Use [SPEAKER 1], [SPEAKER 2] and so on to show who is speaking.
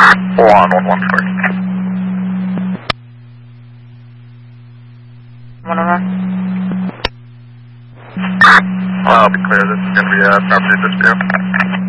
[SPEAKER 1] 111 first.
[SPEAKER 2] 111.
[SPEAKER 1] I'll be clear. This is going to be a property dispute.